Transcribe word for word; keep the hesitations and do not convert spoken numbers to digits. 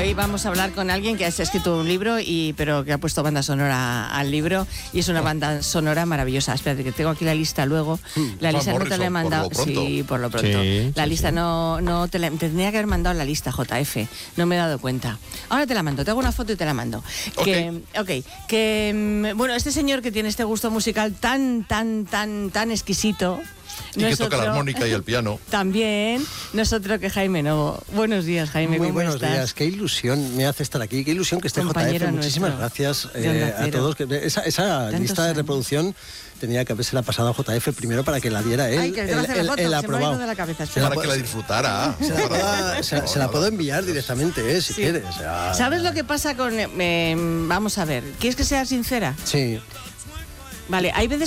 hoy vamos a hablar con alguien que ha escrito un libro, y pero que ha puesto banda sonora al libro, y es una banda sonora maravillosa. Espérate, que tengo aquí la lista luego. La lista no te la he mandado. Por lo sí, por lo pronto. Sí, la sí, lista sí. no, no te, la, te tendría que haber mandado la lista, J F. No me he dado cuenta. Ahora te la mando, te hago una foto y te la mando. Okay. Que, ok, que bueno, este señor que tiene este gusto musical tan, tan, tan, tan exquisito. Y que toca la armónica y el piano. También, nosotros que Jaime Novo. Buenos días, Jaime. Muy ¿cómo buenos estás? días. Qué ilusión me hace estar aquí. Qué ilusión que esté J F. Muchísimas gracias eh, a todos. Esa, esa lista de reproducción tenía que haberse la pasado a J F primero para que la diera él. Ay, que el, el, foto, el aprobado. De la cabeza, para que la disfrutara. Se la, pueda, se, se la puedo enviar directamente, eh, si sí. quieres. O sea, ¿sabes lo que pasa con...? Eh, vamos a ver. ¿Quieres que sea sincera? Sí. Vale, hay veces